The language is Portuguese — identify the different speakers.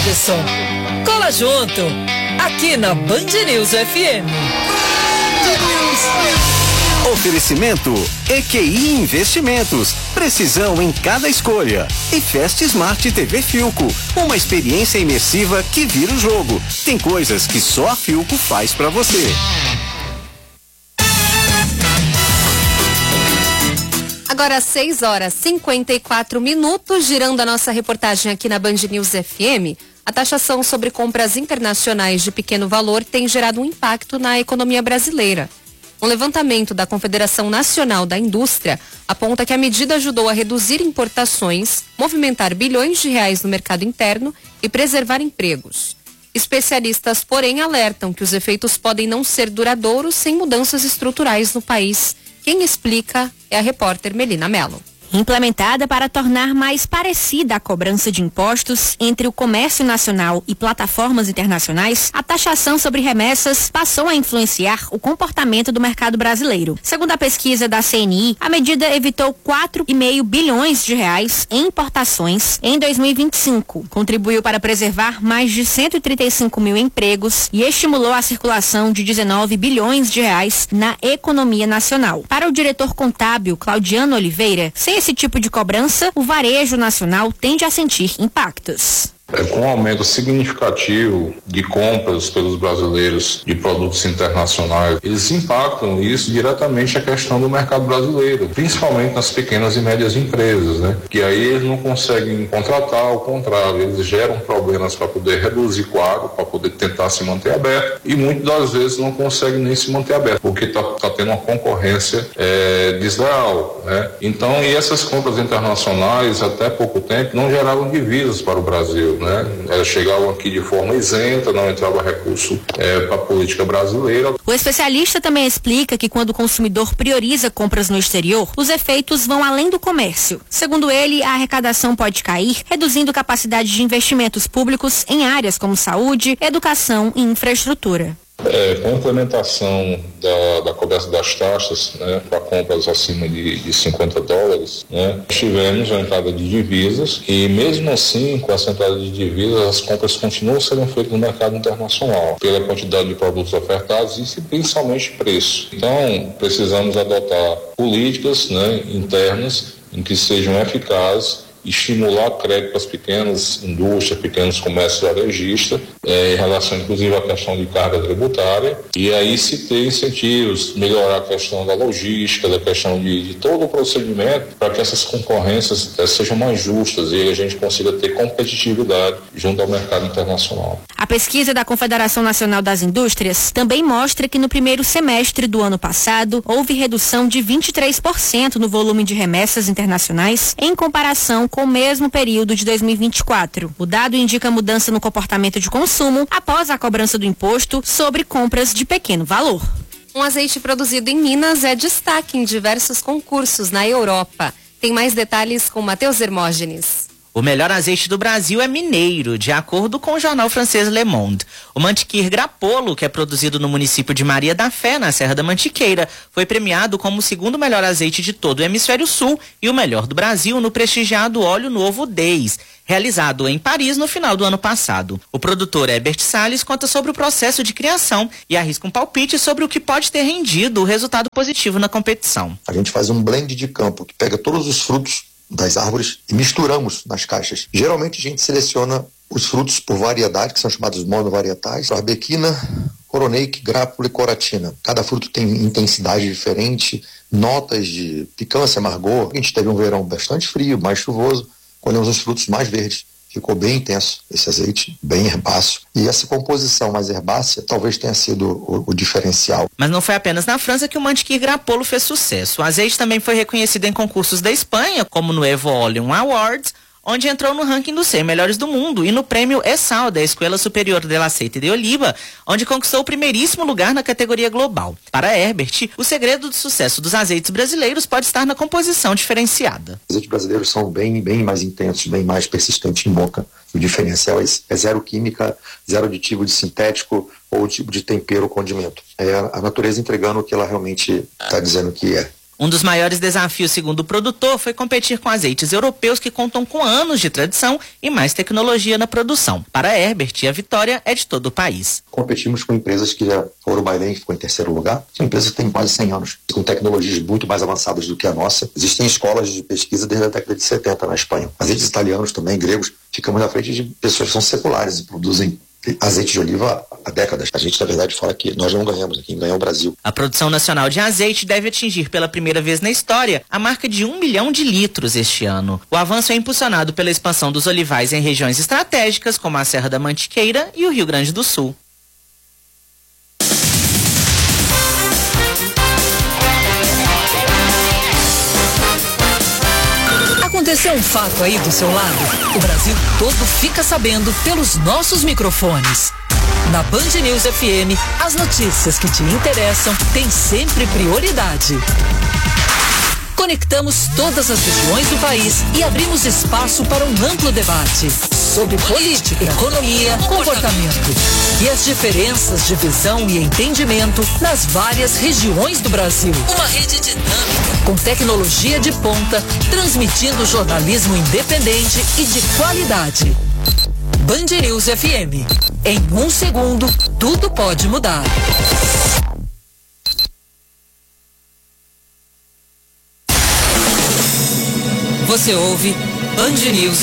Speaker 1: Robson. Cola junto, aqui na Band News FM.
Speaker 2: Oferecimento EQI Investimentos, precisão em cada escolha. E Fast Smart TV Filco, uma experiência imersiva que vira o jogo. Tem coisas que só a Filco faz pra você.
Speaker 3: Agora 6h54, girando a nossa reportagem aqui na Band News FM. A taxação sobre compras internacionais de pequeno valor tem gerado um impacto na economia brasileira. Um levantamento da Confederação Nacional da Indústria aponta que a medida ajudou a reduzir importações, movimentar bilhões de reais no mercado interno e preservar empregos. Especialistas, porém, alertam que os efeitos podem não ser duradouros sem mudanças estruturais no país. Quem explica é a repórter Melina Mello.
Speaker 4: Implementada para tornar mais parecida a cobrança de impostos entre o comércio nacional e plataformas internacionais, a taxação sobre remessas passou a influenciar o comportamento do mercado brasileiro. Segundo a pesquisa da CNI, a medida evitou 4,5 bilhões de reais em importações em 2025, contribuiu para preservar mais de 135 mil empregos e estimulou a circulação de 19 bilhões de reais na economia nacional. Para o diretor contábil Claudiano Oliveira, sem esse tipo de cobrança, o varejo nacional tende a sentir impactos.
Speaker 5: Com um aumento significativo de compras pelos brasileiros de produtos internacionais, eles impactam isso diretamente a questão do mercado brasileiro, principalmente nas pequenas e médias empresas, né? Que aí eles não conseguem contratar, ao contrário, eles geram problemas para poder reduzir quadro, para poder tentar se manter aberto, e muitas das vezes não conseguem nem se manter aberto, porque está tendo uma concorrência desleal, né? Então, e essas compras internacionais, até pouco tempo, não geravam divisas para o Brasil, né? Elas chegavam aqui de forma isenta, não entrava recurso para a política brasileira.
Speaker 4: O especialista também explica que quando o consumidor prioriza compras no exterior, os efeitos vão além do comércio. Segundo ele, a arrecadação pode cair, reduzindo capacidade de investimentos públicos em áreas como saúde, educação e infraestrutura.
Speaker 5: Com a implementação da cobrança das taxas, né, para compras acima de $50, né, tivemos a entrada de divisas e mesmo assim, com essa entrada de divisas, as compras continuam sendo feitas no mercado internacional, pela quantidade de produtos ofertados e principalmente preço. Então, precisamos adotar políticas, né, internas em que sejam eficazes, estimular crédito para as pequenas indústrias, pequenos comércios varejistas, em relação inclusive à questão de carga tributária, e aí se ter incentivos, melhorar a questão da logística, da questão de todo o procedimento, para que essas concorrências sejam mais justas e a gente consiga ter competitividade junto ao mercado internacional.
Speaker 4: A pesquisa da Confederação Nacional das Indústrias também mostra que no primeiro semestre do ano passado houve redução de 23% no volume de remessas internacionais em comparação com o mesmo período de 2024. O dado indica mudança no comportamento de consumo após a cobrança do imposto sobre compras de pequeno valor.
Speaker 3: Um azeite produzido em Minas é destaque em diversos concursos na Europa. Tem mais detalhes com Matheus Hermógenes.
Speaker 6: O melhor azeite do Brasil é mineiro, de acordo com o jornal francês Le Monde. O Mantiqueira Grappolo, que é produzido no município de Maria da Fé, na Serra da Mantiqueira, foi premiado como o segundo melhor azeite de todo o Hemisfério Sul e o melhor do Brasil no prestigiado Óleo Novo 10, realizado em Paris no final do ano passado. O produtor Herbert Salles conta sobre o processo de criação e arrisca um palpite sobre o que pode ter rendido o resultado positivo na competição.
Speaker 7: A gente faz um blend de campo que pega todos os frutos das árvores e misturamos nas caixas. Geralmente a gente seleciona os frutos por variedade, que são chamados monovarietais: arbequina, coroneik, grápula e coratina. Cada fruto tem intensidade diferente, notas de picância, amargor. A gente teve um verão bastante frio, mais chuvoso, colhemos os frutos mais verdes. Ficou bem intenso esse azeite, bem herbáceo. E essa composição mais herbácea talvez tenha sido o diferencial.
Speaker 6: Mas não foi apenas na França que o Mantiqueira Grappolo fez sucesso. O azeite também foi reconhecido em concursos da Espanha, como no Evo Oleum Awards, onde entrou no ranking dos 100 melhores do mundo, e no prêmio ESAL, da Escola Superior del Aceite de Oliva, onde conquistou o primeiríssimo lugar na categoria global. Para Herbert, o segredo do sucesso dos azeites brasileiros pode estar na composição diferenciada.
Speaker 7: Os azeites brasileiros são bem mais intensos, bem mais persistentes em boca. O diferencial é zero química, zero aditivo de sintético ou tipo de tempero ou condimento. É a natureza entregando o que ela realmente está dizendo que é.
Speaker 6: Um dos maiores desafios, segundo o produtor, foi competir com azeites europeus que contam com anos de tradição e mais tecnologia na produção. Para a Herbert, a vitória é de todo o país.
Speaker 7: Competimos com empresas que já foram o Bailém, que ficou em terceiro lugar. São empresas que têm quase 100 anos, com tecnologias muito mais avançadas do que a nossa. Existem escolas de pesquisa desde a década de 70 na Espanha. Azeites italianos também, gregos, ficamos na frente de pessoas que são seculares e produzem azeite de oliva há décadas. A gente, na verdade, fala que nós não ganhamos, quem ganha é o Brasil.
Speaker 6: A produção nacional de azeite deve atingir pela primeira vez na história a marca de 1 milhão de litros este ano. O avanço é impulsionado pela expansão dos olivais em regiões estratégicas, como a Serra da Mantiqueira e o Rio Grande do Sul.
Speaker 1: Aconteceu um fato aí do seu lado? O Brasil todo fica sabendo pelos nossos microfones. Na Band News FM, as notícias que te interessam têm sempre prioridade. Conectamos todas as regiões do país e abrimos espaço para um amplo debate sobre política, economia, comportamento e as diferenças de visão e entendimento nas várias regiões do Brasil. Uma rede dinâmica, com tecnologia de ponta, transmitindo jornalismo independente e de qualidade. Band News FM. Em 1 segundo, tudo pode mudar. Você ouve Band News